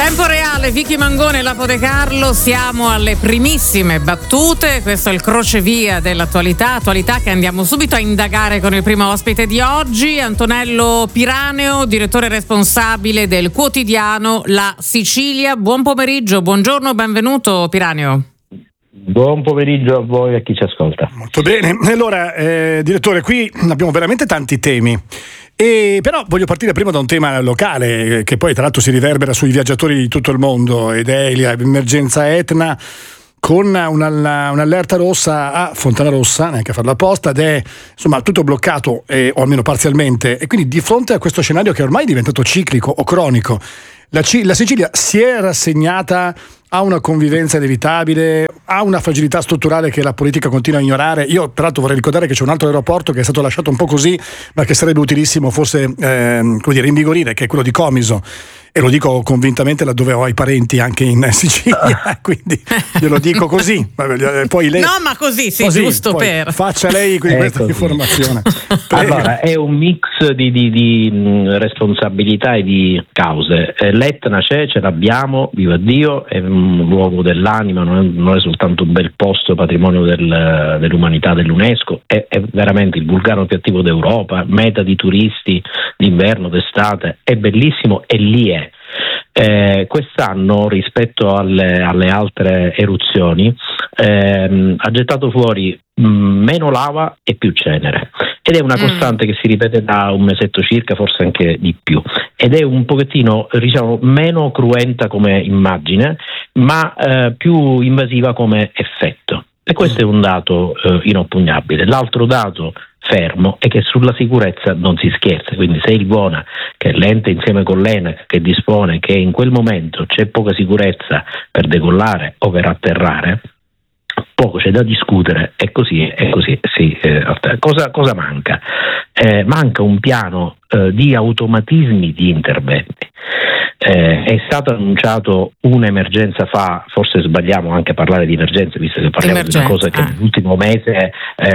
Tempo reale, Vicky Mangone e Lapo De Carlo, siamo alle primissime battute, questo è il crocevia dell'attualità, attualità che andiamo subito a indagare con il primo ospite di oggi, Antonello Piraneo, direttore responsabile del quotidiano La Sicilia. Buon pomeriggio, buongiorno, benvenuto Piraneo. Buon pomeriggio a voi e a chi ci ascolta. Molto bene, allora direttore, qui abbiamo veramente tanti temi. Però voglio partire prima da un tema locale che poi tra l'altro si riverbera sui viaggiatori di tutto il mondo ed è l'emergenza Etna con un'allerta rossa a Fontanarossa, neanche a farla apposta, ed è insomma tutto bloccato o almeno parzialmente, e quindi di fronte a questo scenario che ormai è diventato ciclico o cronico, la Sicilia si è rassegnata a una convivenza inevitabile, a una fragilità strutturale che la politica continua a ignorare. Io peraltro vorrei ricordare che c'è un altro aeroporto che è stato lasciato un po' così, ma che sarebbe utilissimo forse rinvigorire, che è quello di Comiso, e lo dico convintamente laddove ho i parenti anche in Sicilia, quindi glielo dico così. Poi lei, no, ma così, sì, così, giusto per... Faccia lei questa informazione. Allora, è un mix di responsabilità e di cause. L'Etna ce l'abbiamo, viva Dio, è un luogo dell'anima, non è soltanto un bel posto, patrimonio dell'umanità dell'UNESCO, è veramente il vulcano più attivo d'Europa, meta di turisti d'inverno, d'estate, è bellissimo e lì è. Quest'anno rispetto alle altre eruzioni ha gettato fuori meno lava e più cenere, ed è una costante che si ripete da un mesetto circa, forse anche di più, ed è un pochettino, diciamo, meno cruenta come immagine, ma più invasiva come effetto, e questo è un dato inoppugnabile. L'altro dato fermo è che sulla sicurezza non si scherza, quindi se il Buona, che è l'ente insieme con l'ENAC che dispone che in quel momento c'è poca sicurezza per decollare o per atterrare, poco c'è da discutere, è così. Sì, cosa manca? Manca un piano di automatismi di interventi. È stato annunciato un'emergenza fa, forse sbagliamo anche a parlare di emergenze, visto che parliamo di una cosa che nell'ultimo mese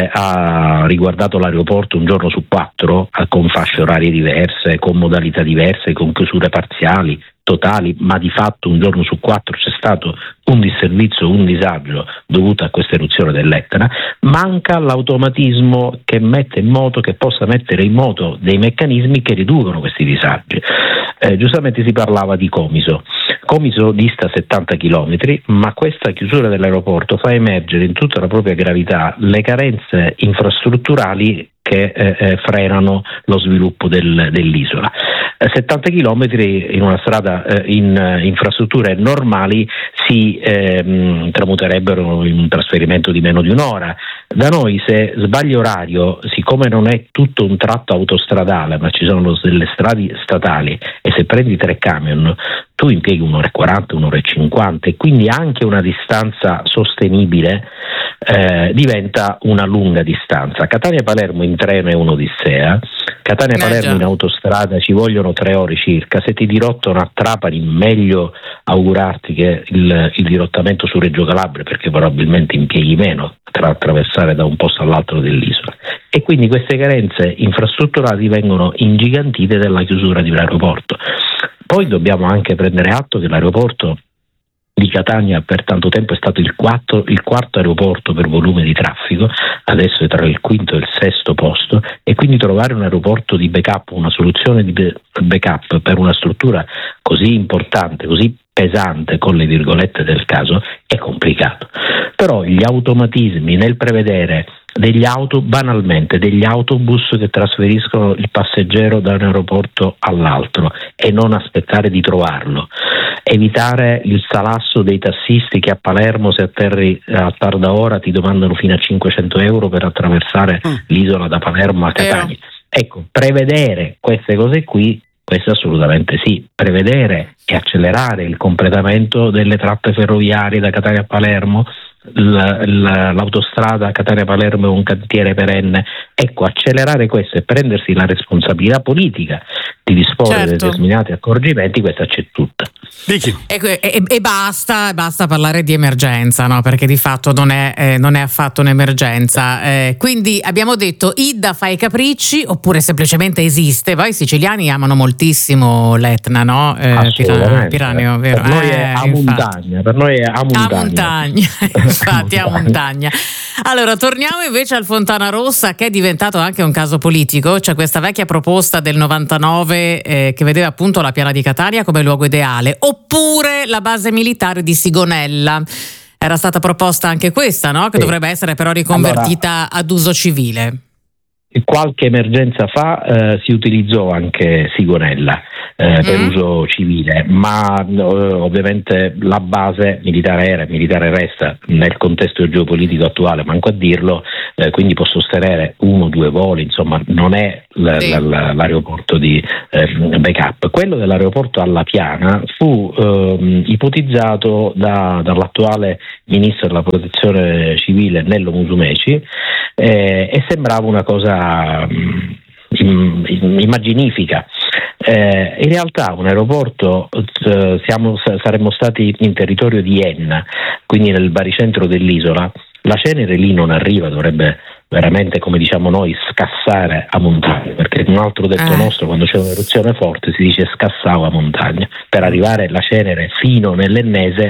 ha riguardato l'aeroporto un giorno su 4, con fasce orarie diverse, con modalità diverse, con chiusure parziali, totali, ma di fatto un giorno su 4 c'è stato un disservizio, un disagio dovuto a questa eruzione dell'Etna. Manca l'automatismo che possa mettere in moto dei meccanismi che riducono questi disagi. Giustamente si parlava di Comiso dista 70 chilometri, ma questa chiusura dell'aeroporto fa emergere in tutta la propria gravità le carenze infrastrutturali che frenano lo sviluppo dell'isola. 70 chilometri in una strada in infrastrutture normali si tramuterebbero in un trasferimento di meno di un'ora. Da noi, se sbagli orario, siccome non è tutto un tratto autostradale, ma ci sono delle strade statali, e se prendi 3 camion tu impieghi 1:40, 1:50, e quindi anche una distanza sostenibile diventa una lunga distanza. Catania-Palermo in treno è un'odissea, Catania-Palermo in autostrada ci vogliono 3 ore circa. Se ti dirottano a Trapani, meglio augurarti che il dirottamento su Reggio Calabria, perché probabilmente impieghi meno tra attraversare da un posto all'altro dell'isola, e quindi queste carenze infrastrutturali vengono ingigantite dalla chiusura di un aeroporto. Poi dobbiamo anche prendere atto che l'aeroporto di Catania per tanto tempo è stato il quarto aeroporto per volume di traffico, adesso è tra il quinto e il sesto posto, e quindi trovare un aeroporto di backup, una soluzione di backup per una struttura così importante, così pesante, con le virgolette del caso, è complicato. Però gli automatismi nel prevedere degli autobus che trasferiscono il passeggero da un aeroporto all'altro e non aspettare di trovarlo, evitare il salasso dei tassisti che a Palermo, se atterri a tarda ora, ti domandano fino a 500 euro per attraversare l'isola da Palermo a Catania. Ecco, prevedere queste cose qui, questo assolutamente sì, prevedere e accelerare il completamento delle tratte ferroviarie da Catania a Palermo. L'autostrada Catania-Palermo è un cantiere perenne. Ecco, accelerare questo e prendersi la responsabilità politica di disporre dei determinati accorgimenti, questa c'è tutta. E basta parlare di emergenza, no? Perché di fatto non è affatto un'emergenza. Quindi abbiamo detto Idda fa i capricci, oppure semplicemente esiste. Poi i siciliani amano moltissimo l'Etna, no? Piranio, vero? Per noi è a montagna. Per noi è a montagna. Infatti a montagna. Allora, torniamo invece al Fontana Rossa, che è diventato anche un caso politico. C'è questa vecchia proposta del 99 che vedeva appunto la piana di Catania come luogo ideale, oppure la base militare di Sigonella. Era stata proposta anche questa, no? Che dovrebbe essere però riconvertita ad uso civile. Qualche emergenza fa si utilizzò anche Sigonella per uso civile, ma ovviamente la base militare era e militare resta nel contesto geopolitico attuale, manco a dirlo, quindi può sostenere 1 o 2 voli, insomma non è l'aeroporto di backup. Quello dell'aeroporto alla Piana fu ipotizzato dall'attuale ministro della protezione civile Nello Musumeci e sembrava una cosa immaginifica. In realtà un aeroporto, saremmo stati in territorio di Enna, quindi nel baricentro dell'isola. La cenere lì non arriva, dovrebbe veramente, come diciamo noi, scassare a montagna, perché in un altro detto nostro, quando c'è un'eruzione forte si dice scassavo a montagna, per arrivare la cenere fino nell'Ennese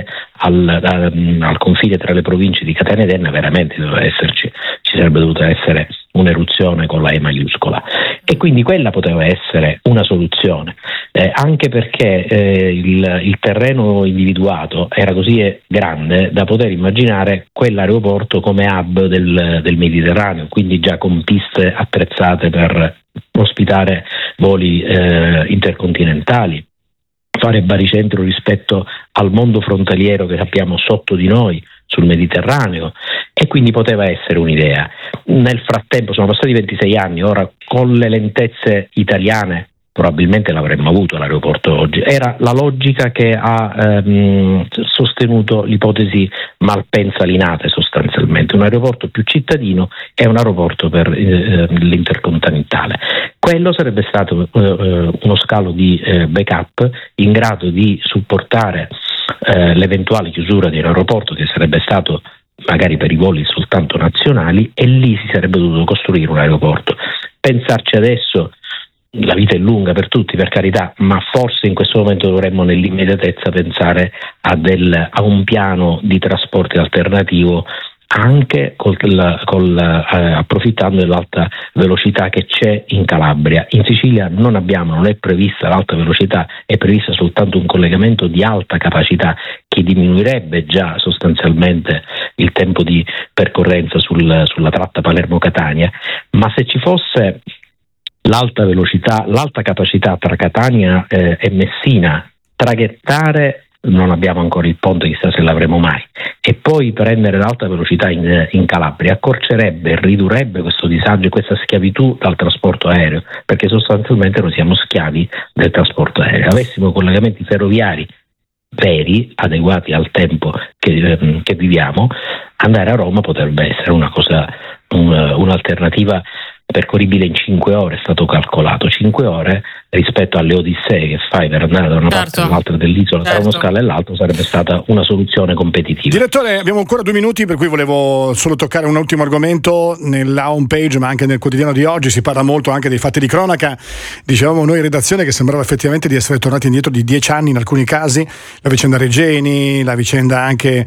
al confine tra le province di Catania ed Enna veramente ci sarebbe dovuta essere un'eruzione con la E maiuscola, e quindi quella poteva essere una soluzione, anche perché il terreno individuato era così grande da poter immaginare quell'aeroporto come hub del Mediterraneo, quindi già con piste attrezzate per ospitare voli intercontinentali, fare baricentro rispetto al mondo frontaliero che abbiamo sotto di noi sul Mediterraneo, e quindi poteva essere un'idea. Nel frattempo sono passati 26 anni, ora con le lentezze italiane probabilmente l'avremmo avuto l'aeroporto oggi. Era la logica che ha sostenuto l'ipotesi Malpensa-Linate, sostanzialmente un aeroporto più cittadino e un aeroporto per l'intercontinentale. Quello sarebbe stato uno scalo di backup in grado di supportare l'eventuale chiusura di un aeroporto che sarebbe stato magari per i voli soltanto nazionali, e lì si sarebbe dovuto costruire un aeroporto. Pensarci adesso, la vita è lunga per tutti, per carità, ma forse in questo momento dovremmo nell'immediatezza pensare a un piano di trasporti alternativo, anche approfittando dell'alta velocità che c'è in Calabria. In Sicilia non è prevista l'alta velocità, è prevista soltanto un collegamento di alta capacità che diminuirebbe già sostanzialmente il tempo di percorrenza sulla tratta Palermo-Catania, ma se ci fosse l'alta velocità, l'alta capacità tra Catania e Messina, traghettare, non abbiamo ancora il ponte, chissà se l'avremo mai, e poi prendere l'alta velocità in Calabria accorcerebbe, ridurrebbe questo disagio e questa schiavitù dal trasporto aereo, perché sostanzialmente noi siamo schiavi del trasporto aereo. Avessimo collegamenti ferroviari veri, adeguati al tempo che viviamo, andare a Roma potrebbe essere un'alternativa percorribile in 5 ore, è stato calcolato 5 ore rispetto alle odissee che fai per andare da una parte all'altra dell'isola, tra uno scalo e l'altro, sarebbe stata una soluzione competitiva. Direttore, abbiamo ancora 2 minuti, per cui volevo solo toccare un ultimo argomento. Nella home page, ma anche nel quotidiano di oggi, si parla molto anche dei fatti di cronaca. Dicevamo noi in redazione che sembrava effettivamente di essere tornati indietro di 10 anni in alcuni casi, la vicenda Regeni, la vicenda anche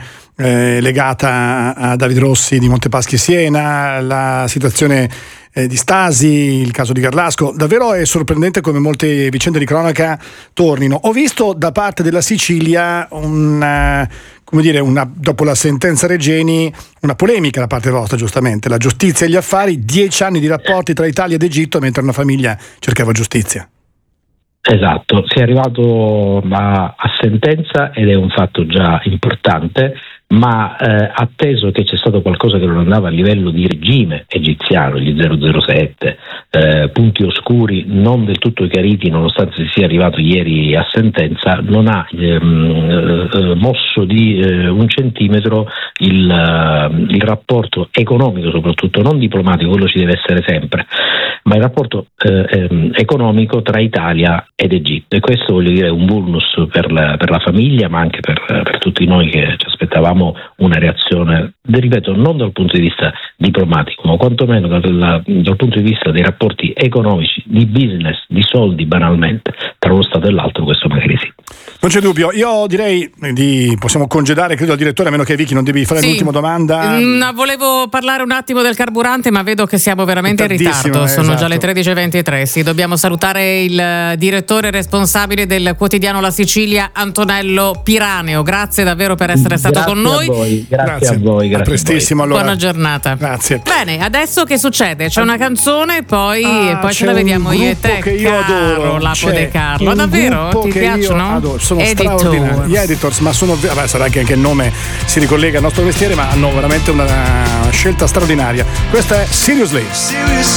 legata a David Rossi di Montepaschi Siena, la situazione di Stasi, il caso di Garlasco. Davvero è sorprendente come molte vicende di cronaca tornino. Ho visto da parte della Sicilia dopo la sentenza Regeni, una polemica da parte vostra, giustamente. La giustizia e gli affari, 10 anni di rapporti tra Italia ed Egitto mentre una famiglia cercava giustizia. Esatto, si è arrivato a sentenza ed è un fatto già importante, ma atteso che c'è stato qualcosa che non andava a livello di regime egiziano, gli 007, punti oscuri non del tutto chiariti, nonostante si sia arrivato ieri a sentenza, non ha mosso di 1 centimetro il rapporto economico, soprattutto non diplomatico, quello ci deve essere sempre, ma il rapporto economico tra Italia ed Egitto, e questo, voglio dire, è un vulnus per la famiglia, ma anche per tutti noi che ci aspettavamo una reazione, ripeto, non dal punto di vista diplomatico, ma quantomeno dal punto di vista dei rapporti economici, di business, di soldi, banalmente, tra uno Stato e l'altro. Questo magari sì. Non c'è dubbio. Io direi possiamo congedare, credo, al direttore, a meno che Vicky non devi fare l'ultima domanda. Volevo parlare un attimo del carburante, ma vedo che siamo veramente in ritardo. Sono già le 13:23. Sì, dobbiamo salutare il direttore responsabile del quotidiano La Sicilia, Antonello Piraneo. Grazie davvero per essere stato con noi. Grazie a voi. A prestissimo, allora. Buona giornata. Grazie. Bene, adesso che succede? C'è una canzone, poi ce la vediamo io e te, che io adoro. Lapo De Carlo. Davvero? Ti piacciono? Sono straordinari. Gli Editors, ma sarà che anche il nome si ricollega al nostro mestiere, ma hanno veramente una scelta straordinaria. Questa è Seriously.